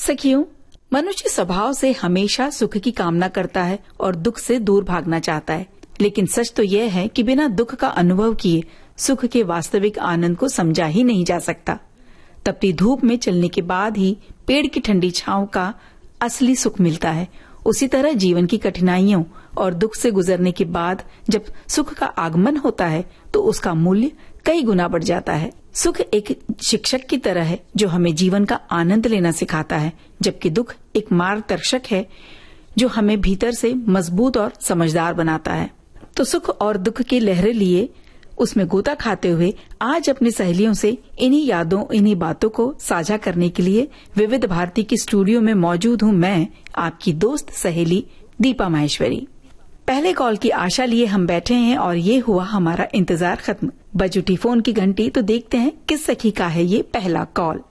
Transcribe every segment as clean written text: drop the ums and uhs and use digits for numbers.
सखियों, मनुष्य स्वभाव से हमेशा सुख की कामना करता है और दुख से दूर भागना चाहता है। लेकिन सच तो यह है कि बिना दुख का अनुभव किए सुख के वास्तविक आनंद को समझा ही नहीं जा सकता। तपती धूप में चलने के बाद ही पेड़ की ठंडी छांव का असली सुख मिलता है। उसी तरह जीवन की कठिनाइयों और दुख से गुजरने के बाद जब सुख का आगमन होता है तो उसका मूल्य कई गुना बढ़ जाता है। सुख एक शिक्षक की तरह है जो हमें जीवन का आनंद लेना सिखाता है, जबकि दुख एक मार्गदर्शक है जो हमें भीतर से मजबूत और समझदार बनाता है। तो सुख और दुख की लहरें लिए उसमें गोता खाते हुए आज अपनी सहेलियों से इन्हीं यादों, इन्हीं बातों को साझा करने के लिए विविध भारती की स्टूडियो में मौजूद हूँ मैं, आपकी दोस्त सहेली दीपा माहेश्वरी। पहले कॉल की आशा लिए हम बैठे हैं और ये हुआ हमारा इंतजार खत्म। बज उठी फोन की घंटी तो देखते हैं किस सखी का है ये पहला कॉल।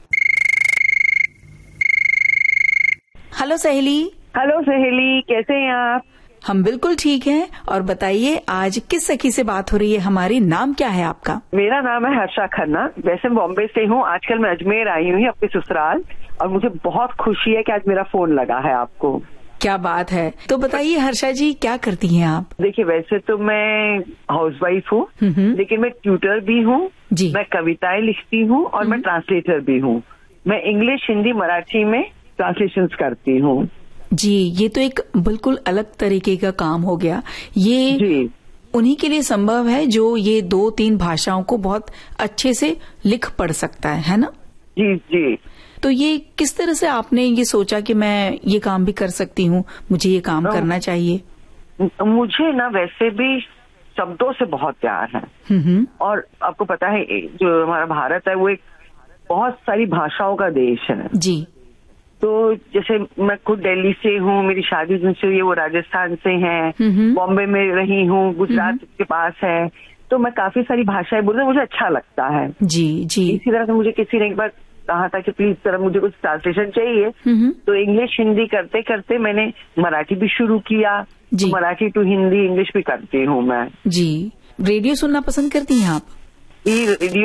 हेलो सहेली। हेलो सहेली, कैसे हैं आप? हम बिल्कुल ठीक हैं। और बताइए आज किस सखी से बात हो रही है हमारी? नाम क्या है आपका? मेरा नाम है हर्षा खन्ना। वैसे बॉम्बे से हूँ, आजकल मैं अजमेर आई हुई अपने ससुराल, और मुझे बहुत खुशी है कि आज मेरा फोन लगा है आपको। क्या बात है। तो बताइए हर्षा जी, क्या करती हैं आप? देखिए, वैसे तो मैं हाउसवाइफ हूँ, लेकिन मैं ट्यूटर भी हूँ, मैं कविताएं लिखती हूँ और मैं ट्रांसलेटर भी हूँ। मैं इंग्लिश, हिंदी, मराठी में ट्रांसलेशंस करती हूँ। जी, ये तो एक बिल्कुल अलग तरीके का काम हो गया। ये जी उन्हीं के लिए संभव है जो ये 2-3 भाषाओं को बहुत अच्छे से लिख पढ़ सकता है ना? जी जी। तो ये किस तरह से आपने ये सोचा कि मैं ये काम भी कर सकती हूँ, मुझे ये काम करना चाहिए? मुझे ना वैसे भी शब्दों से बहुत प्यार है, और आपको पता है जो हमारा भारत है वो एक बहुत सारी भाषाओं का देश है। जी। तो जैसे मैं खुद दिल्ली से हूँ, मेरी शादी जिनसे हुई है वो राजस्थान से है, बॉम्बे में रही हूँ, गुजरात के पास है, तो मैं काफी सारी भाषाएं बोलना मुझे अच्छा लगता है। जी जी। इसी तरह से मुझे किसी ने एक बार कहा था कि प्लीज सर मुझे कुछ ट्रांसलेशन चाहिए, तो इंग्लिश हिंदी करते करते मैंने मराठी भी शुरू किया। तो मराठी टू हिंदी, इंग्लिश भी करती हूँ मैं। जी। रेडियो सुनना पसंद करती हैं आप? रेडियो